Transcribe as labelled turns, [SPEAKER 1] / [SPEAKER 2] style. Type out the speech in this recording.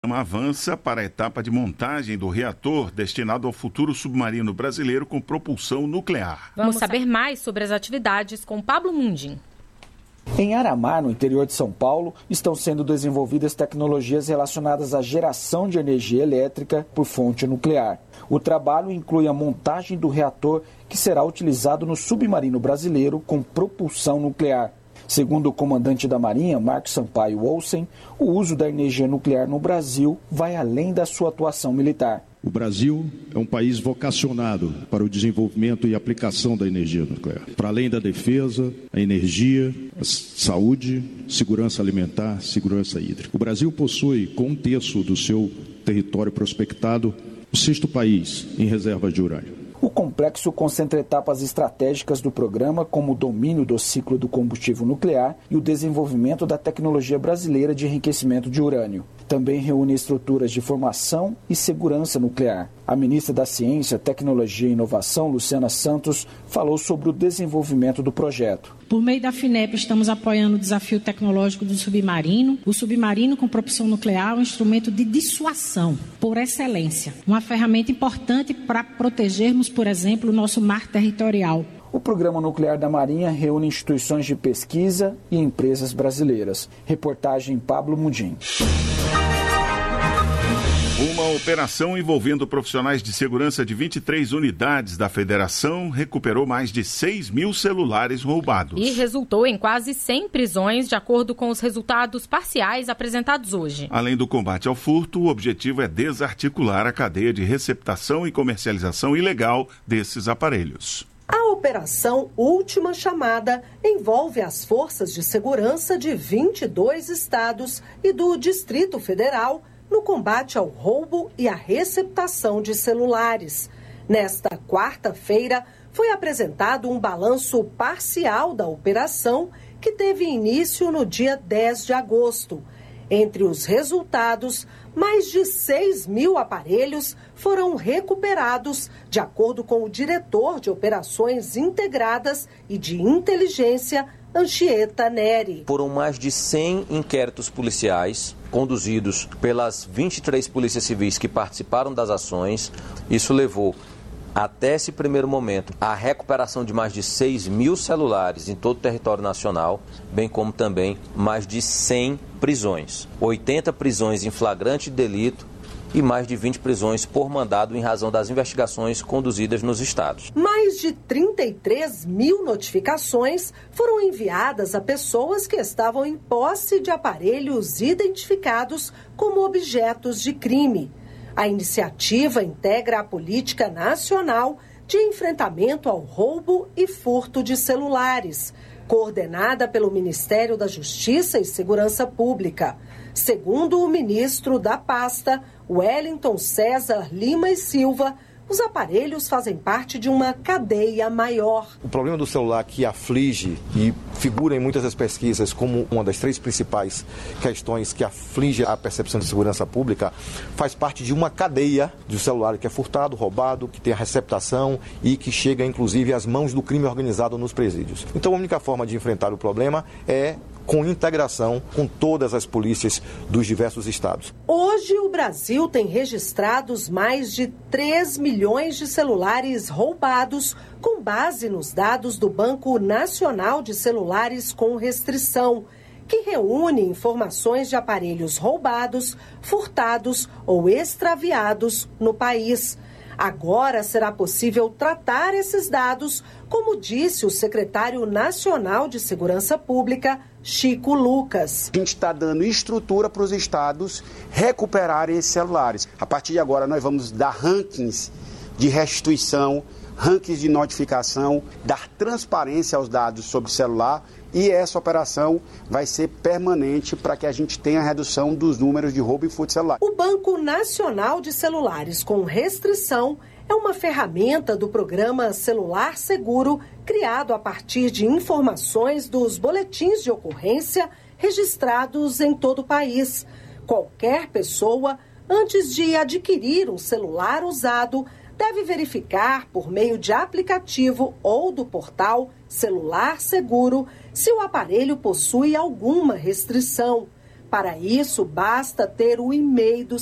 [SPEAKER 1] Avança para a etapa de montagem do reator destinado ao futuro submarino brasileiro com propulsão nuclear.
[SPEAKER 2] Vamos saber mais sobre as atividades com Pablo Mundim.
[SPEAKER 3] Em Aramar, no interior de São Paulo, estão sendo desenvolvidas tecnologias relacionadas à geração de energia elétrica por fonte nuclear. O trabalho inclui a montagem do reator que será utilizado no submarino brasileiro com propulsão nuclear. Segundo o comandante da Marinha, Marcos Sampaio Olsen, o uso da energia nuclear no Brasil vai além da sua atuação militar.
[SPEAKER 4] O Brasil é um país vocacionado para o desenvolvimento e aplicação da energia nuclear. Para além da defesa, a energia, a saúde, segurança alimentar, segurança hídrica. O Brasil possui, com 1/3 do seu território prospectado, o 6º país em reservas de urânio.
[SPEAKER 3] O complexo concentra etapas estratégicas do programa, como o domínio do ciclo do combustível nuclear e o desenvolvimento da tecnologia brasileira de enriquecimento de urânio. Também reúne estruturas de formação e segurança nuclear. A ministra da Ciência, Tecnologia e Inovação, Luciana Santos, falou sobre o desenvolvimento do projeto.
[SPEAKER 5] Por meio da FINEP, estamos apoiando o desafio tecnológico do submarino. O submarino com propulsão nuclear é um instrumento de dissuasão, por excelência. Uma ferramenta importante para protegermos, por exemplo, o nosso mar territorial.
[SPEAKER 3] O Programa Nuclear da Marinha reúne instituições de pesquisa e empresas brasileiras. Reportagem Pablo Mundim.
[SPEAKER 1] Uma operação envolvendo profissionais de segurança de 23 unidades da federação recuperou mais de 6.000 celulares roubados.
[SPEAKER 2] E resultou em quase 100 prisões, de acordo com os resultados parciais apresentados hoje.
[SPEAKER 1] Além do combate ao furto, o objetivo é desarticular a cadeia de receptação e comercialização ilegal desses aparelhos.
[SPEAKER 6] A Operação Última Chamada envolve as forças de segurança de 22 estados e do Distrito Federal no combate ao roubo e à receptação de celulares. Nesta quarta-feira, foi apresentado um balanço parcial da operação que teve início no dia 10 de agosto. Entre os resultados, mais de 6.000 aparelhos foram recuperados, de acordo com o diretor de Operações Integradas e de Inteligência, Anchieta Neri.
[SPEAKER 7] Foram mais de 100 inquéritos policiais conduzidos pelas 23 polícias civis que participaram das ações. Isso levou, até esse primeiro momento, a recuperação de mais de 6.000 celulares em todo o território nacional, bem como também mais de 100 prisões. 80 prisões em flagrante delito e mais de 20 prisões por mandado em razão das investigações conduzidas nos estados.
[SPEAKER 6] Mais de 33.000 notificações foram enviadas a pessoas que estavam em posse de aparelhos identificados como objetos de crime. A iniciativa integra a Política Nacional de Enfrentamento ao Roubo e Furto de Celulares, coordenada pelo Ministério da Justiça e Segurança Pública. Segundo o ministro da pasta, Wellington César Lima e Silva, os aparelhos fazem parte de uma cadeia maior.
[SPEAKER 8] O problema do celular que aflige e figura em muitas das pesquisas como uma das 3 principais questões que aflige a percepção de segurança pública, faz parte de uma cadeia de celular que é furtado, roubado, que tem a receptação e que chega inclusive às mãos do crime organizado nos presídios. Então a única forma de enfrentar o problema é com integração com todas as polícias dos diversos estados.
[SPEAKER 6] Hoje, o Brasil tem registrados mais de 3 milhões de celulares roubados, com base nos dados do Banco Nacional de Celulares com Restrição, que reúne informações de aparelhos roubados, furtados ou extraviados no país. Agora será possível tratar esses dados, como disse o secretário nacional de Segurança Pública, Chico Lucas.
[SPEAKER 9] A gente está dando estrutura para os estados recuperarem esses celulares. A partir de agora nós vamos dar rankings de restituição, rankings de notificação, dar transparência aos dados sobre celular, e essa operação vai ser permanente para que a gente tenha a redução dos números de roubo e furto de celular.
[SPEAKER 6] O Banco Nacional de Celulares com Restrição é uma ferramenta do programa Celular Seguro, criado a partir de informações dos boletins de ocorrência registrados em todo o país. Qualquer pessoa, antes de adquirir um celular usado, deve verificar por meio de aplicativo ou do portal Celular Seguro se o aparelho possui alguma restrição. Para isso, basta ter o e-mail do